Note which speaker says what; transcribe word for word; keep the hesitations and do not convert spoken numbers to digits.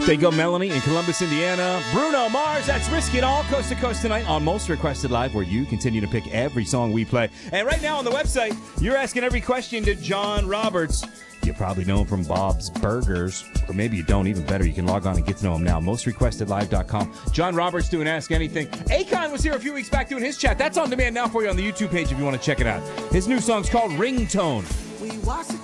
Speaker 1: Big up Melanie in Columbus, Indiana. Bruno Mars, that's Risk It All, coast to coast tonight on Most Requested Live, where you continue to pick every song we play. And right now on the website, you're asking every question to John Roberts. You probably know him from Bob's Burgers, or maybe you don't. Even better, you can log on and get to know him now. most requested live dot com. John Roberts doing Ask Anything. Akon was here a few weeks back doing his chat. That's on demand now for you on the YouTube page if you want to check it out. His new song's called Ringtone.